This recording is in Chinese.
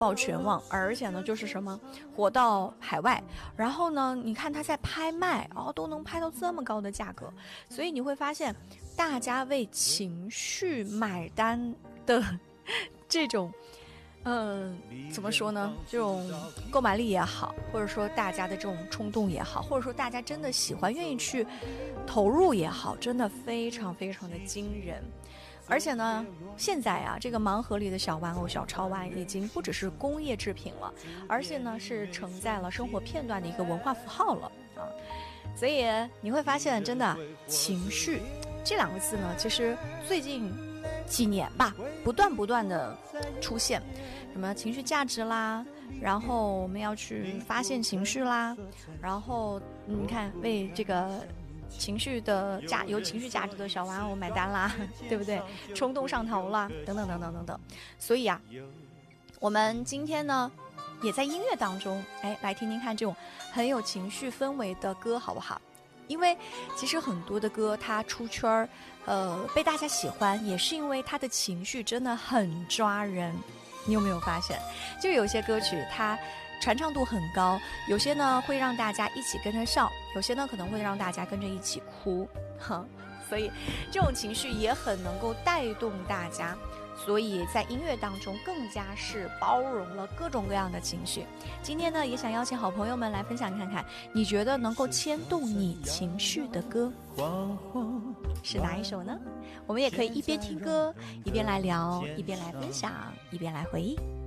爆全网，而且呢就是什么火到海外，然后呢你看他在拍卖都能拍到这么高的价格，所以你会发现大家为情绪买单的这种怎么说呢，这种购买力也好，或者说大家的这种冲动也好，或者说大家真的喜欢愿意去投入也好，真的非常非常的惊人。而且呢，现在啊，这个盲盒里的小玩偶、小潮玩已经不只是工业制品了，而且呢是承载了生活片段的一个文化符号了啊。所以你会发现，真的情绪这两个字呢，其实最近几年吧，不断的出现，什么情绪价值啦，然后我们要去发现情绪啦，然后你看为这个情绪的有情绪价值的小玩偶买单啦，对不对？冲动上头啦，等等等等等等。所以啊，我们今天呢，也在音乐当中，来听听看这种很有情绪氛围的歌，好不好？因为其实很多的歌它出圈被大家喜欢，也是因为它的情绪真的很抓人。你有没有发现，就有些歌曲它传唱度很高，有些呢会让大家一起跟着笑，有些呢可能会让大家跟着一起哭，所以这种情绪也很能够带动大家，所以在音乐当中更加是包容了各种各样的情绪。今天呢，也想邀请好朋友们来分享看看，你觉得能够牵动你情绪的歌是哪一首呢？我们也可以一边听歌，一边来聊，一边来分享，一边来回忆。